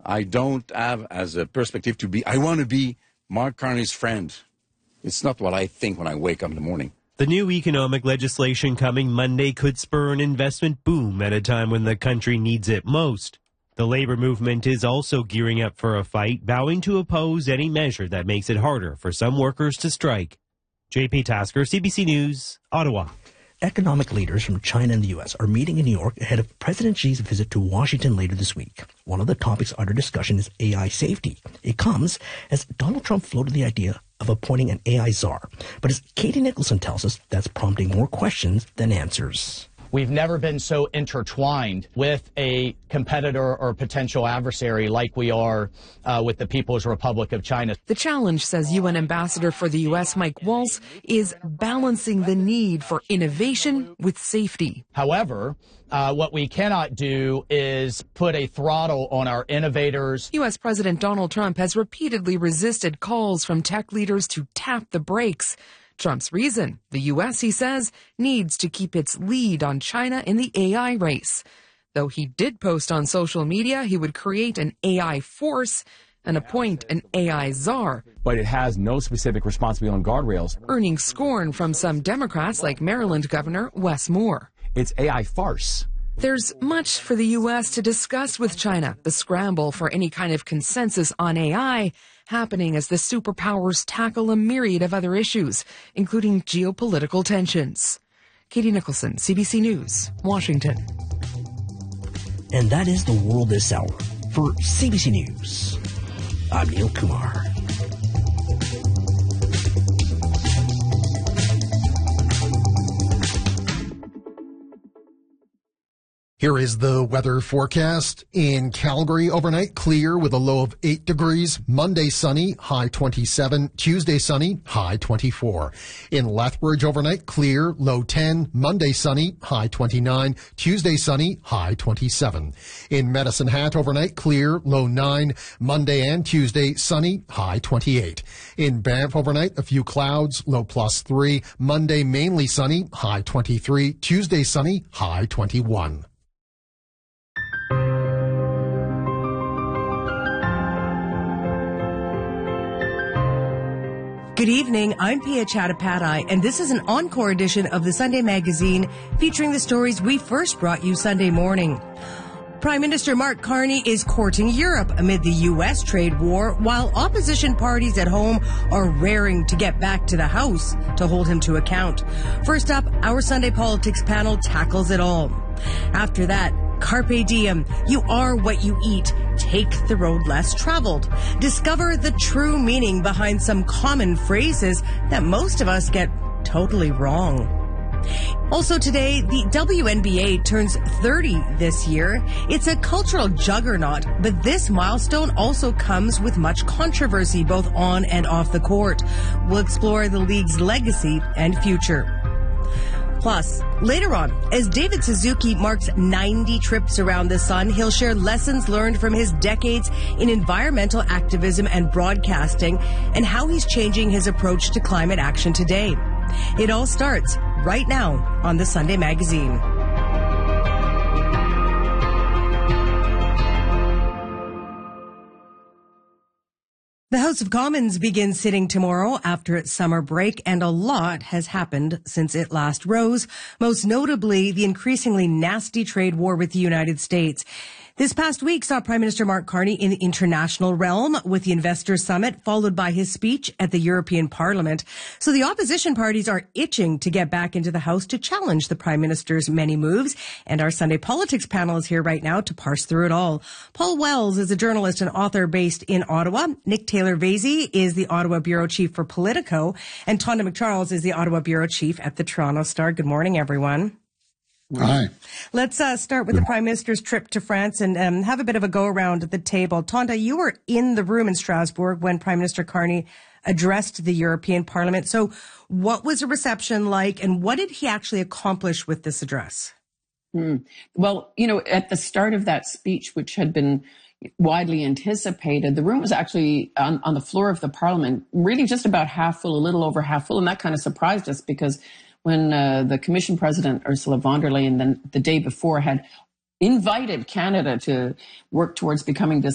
I don't have as a perspective I want to be Mark Carney's friend. It's not what I think when I wake up in the morning. The new economic legislation coming Monday could spur an investment boom at a time when the country needs it most. The labor movement is also gearing up for a fight, vowing to oppose any measure that makes it harder for some workers to strike. JP Tasker, CBC News, Ottawa. Economic leaders from China and the U.S. are meeting in New York ahead of President Xi's visit to Washington later this week. One of the topics under discussion is AI safety. It comes as Donald Trump floated the idea of appointing an AI czar. But as Katie Nicholson tells us, that's prompting more questions than answers. We've never been so intertwined with a competitor or potential adversary like we are with the People's Republic of China. The challenge, says UN Ambassador for the U.S. Mike Waltz, is balancing the need for innovation with safety. However, what we cannot do is put a throttle on our innovators. U.S. President Donald Trump has repeatedly resisted calls from tech leaders to tap the brakes. Trump's reason, the U.S., he says, needs to keep its lead on China in the AI race. Though he did post on social media he would create an AI force and appoint an AI czar. But it has no specific responsibility on guardrails. Earning scorn from some Democrats like Maryland Governor Wes Moore. It's AI farce. There's much for the U.S. to discuss with China. The scramble for any kind of consensus on AI happening as the superpowers tackle a myriad of other issues, including geopolitical tensions. Katie Nicholson, CBC News, Washington. And that is the world this hour. For CBC News, I'm Neil Kumar. Here is the weather forecast. In Calgary, overnight clear with a low of 8 degrees. Monday sunny, high 27. Tuesday sunny, high 24. In Lethbridge, overnight clear, low 10. Monday sunny, high 29. Tuesday sunny, high 27. In Medicine Hat, overnight clear, low 9. Monday and Tuesday sunny, high 28. In Banff, overnight a few clouds, low +3. Monday mainly sunny, high 23. Tuesday sunny, high 21. Good evening, I'm Pia Chattopadhyay, and this is an encore edition of the Sunday Magazine featuring the stories we first brought you Sunday morning. Prime Minister Mark Carney is courting Europe amid the U.S. trade war, while opposition parties at home are raring to get back to the House to hold him to account. First up, our Sunday Politics panel tackles it all. After that, Carpe diem. You are what you eat. Take the road less traveled. Discover the true meaning behind some common phrases that most of us get totally wrong. Also today, the WNBA turns 30 this year. It's a cultural juggernaut, but this milestone also comes with much controversy both on and off the court. We'll explore the league's legacy and future. Plus, later on, as David Suzuki marks 90 trips around the sun, he'll share lessons learned from his decades in environmental activism and broadcasting and how he's changing his approach to climate action today. It all starts right now on the Sunday Magazine. The House of Commons begins sitting tomorrow after its summer break, and a lot has happened since it last rose, most notably the increasingly nasty trade war with the United States. This past week saw Prime Minister Mark Carney in the international realm with the Investors Summit, followed by his speech at the European Parliament. So the opposition parties are itching to get back into the House to challenge the Prime Minister's many moves. And our Sunday Politics panel is here right now to parse through it all. Paul Wells is a journalist and author based in Ottawa. Nick Taylor-Vasey is the Ottawa Bureau Chief for Politico. And Tonda McCharles is the Ottawa Bureau Chief at the Toronto Star. Good morning, everyone. Hi. Let's start with the Prime Minister's trip to France and have a bit of a go-around at the table. Tonda, you were in the room in Strasbourg when Prime Minister Carney addressed the European Parliament. So what was the reception like, and what did he actually accomplish with this address? Well, you know, at the start of that speech, which had been widely anticipated, the room was actually on the floor of the Parliament, really just about half full, a little over half full, and that kind of surprised us because when the Commission President Ursula von der Leyen the day before had invited Canada to work towards becoming this